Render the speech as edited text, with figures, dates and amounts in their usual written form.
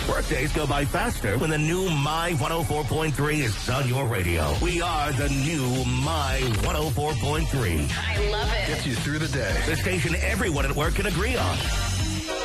Workdays go by faster when the new My 104.3 is on your radio. We are the new My 104.3. I love it. Gets you through the day. The station everyone at work can agree on.